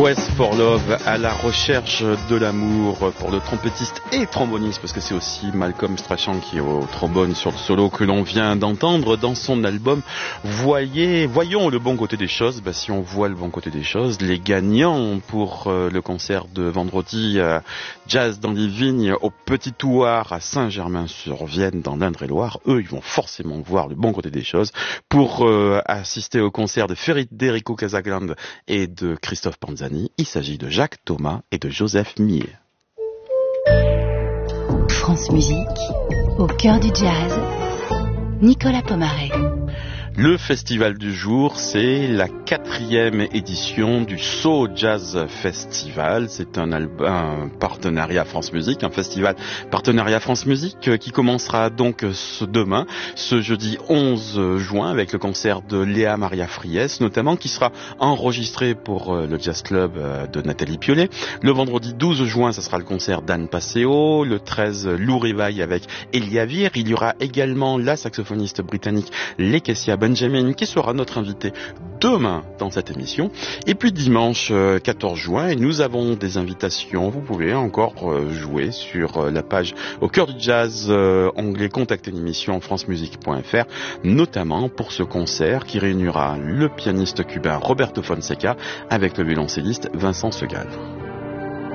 Quest for Love, à la recherche de l'amour, pour le trompettiste et tromboniste, parce que c'est aussi Malcolm Strachan qui est au trombone sur le solo que l'on vient d'entendre dans son album. Voyons le bon côté des choses. Si on voit le bon côté des choses, les gagnants pour le concert de vendredi Jazz dans les Vignes au Petit Thouars à Saint-Germain-sur-Vienne dans l'Indre-et-Loire, eux ils vont forcément voir le bon côté des choses pour assister au concert de Federico Casagrande et de Christophe Panzani. Il s'agit de Jacques Thomas et de Joseph Millet. France Musique, au cœur du jazz, Nicolas Pomaret. Le festival du jour, c'est la 4e édition du So Jazz Festival. C'est un partenariat France Musique, un festival partenariat France Musique qui commencera donc demain, ce jeudi 11 juin, avec le concert de Léa Maria Fries, notamment, qui sera enregistré pour le Jazz Club de Nathalie Piolet. Le vendredi 12 juin, ça sera le concert d'Anne Passeo. Le 13, Lou Rivaille avec Elia Vir. Il y aura également la saxophoniste britannique Lekessia Benjamin qui sera notre invité demain dans cette émission. Et puis dimanche 14 juin, nous avons des invitations. Vous pouvez encore jouer sur la page Au cœur du jazz, onglet Contacter une émission francemusique.fr, notamment pour ce concert qui réunira le pianiste cubain Roberto Fonseca avec le violoncelliste Vincent Segal.